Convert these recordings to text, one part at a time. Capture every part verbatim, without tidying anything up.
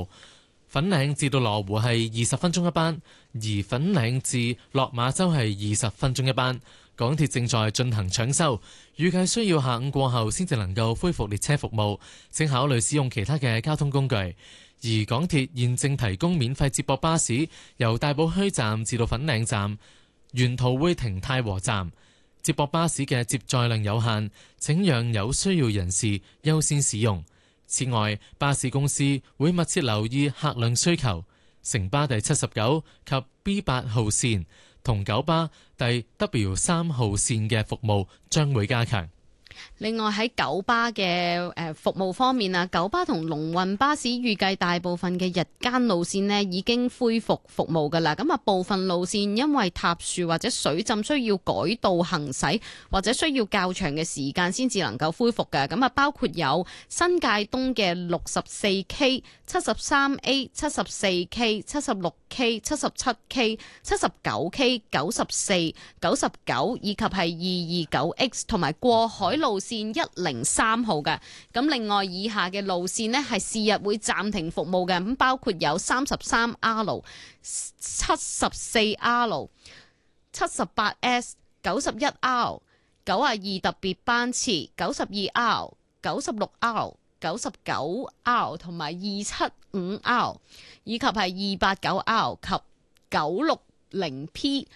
務。粉嶺至到羅湖係二十分鐘一班，而粉嶺至落馬洲係二十分鐘一班。港鐵正在進行搶修，預計需要下午過後先至能夠恢復列車服務，請考慮使用其他嘅交通工具。而港鐵現正提供免費接駁巴士，由大埔墟站至到粉嶺站，沿途會停太和站。接駁巴士嘅接載量有限，請讓有需要人士優先使用。此外，巴士公司會密切留意客量需求。城巴第七十九及 B 八號線同九巴第 W 三號線嘅服務將會加強。 另外喺九巴嘅誒服務方面啊，九巴同龍運巴士預計大部分嘅日間路線呢已經恢復服務㗎啦。咁啊，部分路線因為塌樹或者水浸需要改道行駛，或者需要較長嘅時間先至能夠恢復嘅。咁啊，包括有新界東嘅六十四 K、七十三 A、七十四 K、七十六 K、七十七 K、七十九 K、九十四、九十九以及係二二九 X 同埋過海路線一零三號嘅。咁另外以下嘅路線呢係是日會暫停服務嘅，咁包括有三十三 R、七十四 R、七十八 S、九十一 R、九十二特別班次、九十二 R、九十六 R、九十九 R 同埋二七五 R， 以及係二八九 R 及九六零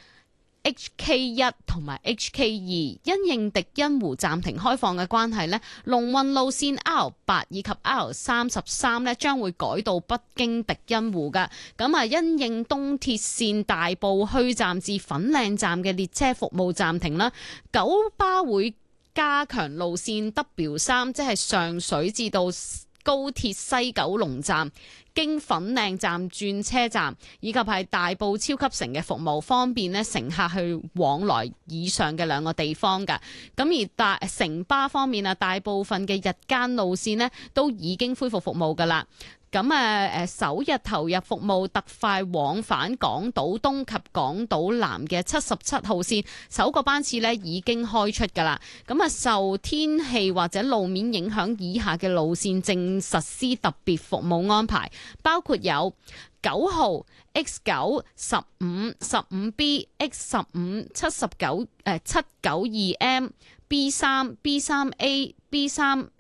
P。H K 一 同埋 H K 二， 因應迪欣湖暫停開放嘅關係呢，龍運路線 R 八以及 R 三十三呢將會改到不經迪欣湖㗎。咁啊，因應東鐵線大埔墟站至粉嶺站嘅列車服務暫停啦，九巴會加強路線 W 三，即係上水至到高鐵西九龍站，經粉嶺站轉車站，以及係大埔超級城嘅服務，方便咧乘客去往來以上嘅兩個地方㗎。咁而大城巴方面啊，大部分嘅日間路線咧都已經恢復服務㗎啦。咁啊誒首日投入服務特快往返港島東及港島南嘅七十七號線，首個班次咧已經開出㗎啦。咁啊受天氣或者路面影響，以下嘅路線正實施特別服務安排，包括有九號 X 九、十五、十五 B、X 十五、七十九誒七九二 M、B 三、B 三 A、B 三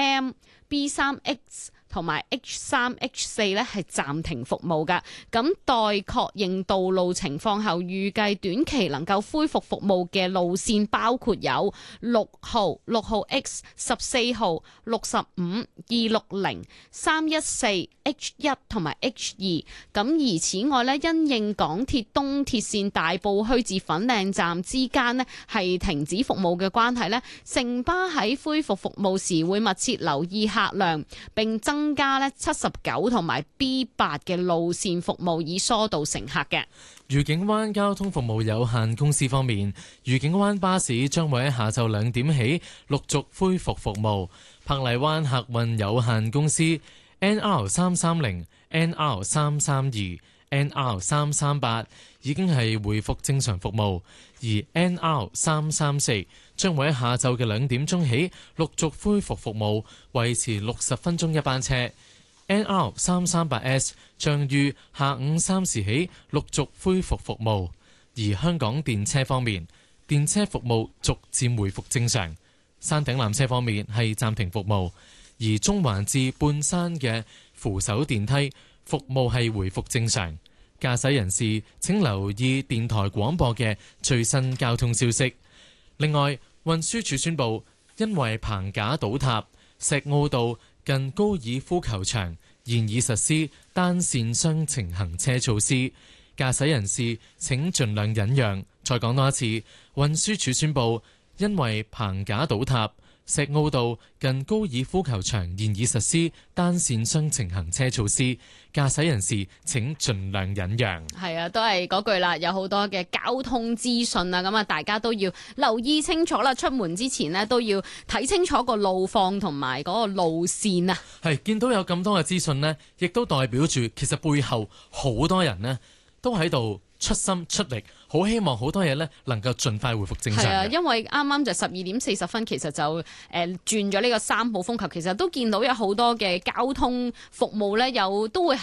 M、B 三 X。同埋 H 三 H 四咧係暫停服務㗎，咁待確認道路情況後，預計短期能夠恢復服務嘅路線包括有六號、六號 X、十四號、六十五、二六零、三一四、H 一同埋 H 二。咁而此外咧，因應港鐵東鐵線大埔墟至粉嶺站之間咧係停止服務嘅關係咧，城巴喺恢復服務時會密切留意客量，並增增加咧七十九同埋 B 八嘅路線服務，以疏導乘客嘅。 愉景灣交通服務有限公司方面，愉景灣巴士將會喺下晝兩點起陸續恢復服務。珀麗灣客運有限公司 N R 三三零、N R 三三二、N R 三三八已經係恢復正常服務，而 N R 三三四將會喺下晝嘅兩點鐘起陸續恢復服務，維持六十分鐘一班車。N R 三三八 S 將於下午三時起陸續恢復服務。而香港電車方面，電車服務逐漸回復正常。山頂纜車方面係暫停服務，而中環至半山嘅扶手電梯服務係回復正常。駕駛人士請留意電台廣播嘅最新交通消息。另外，運輸署宣布，因為棚架倒塌，石澳道近高爾夫球場現已實施單線雙程行車措施，駕駛人士請盡量忍讓。再講多一次，運輸署宣布，因為棚架倒塌，石澳道近高爾夫球場現已實施單線雙程行車措施，駕駛人士請盡量忍讓。 係啊，都係嗰句啦，有好多嘅交通資訊啊，咁啊，大家都要留意清楚啦。出門之前呢，都要睇清楚個路況同埋嗰個路線啊。 係見到有咁多嘅資訊呢，亦都代表住其實背後好多人呢都喺度出心出力，好希望好多嘢呢能夠盡快回復正常。係啊， 因為啱啱就十二點四十分，其實就誒、呃、轉咗呢個三號風球，其實都見到有好多嘅交通服務呢，有都會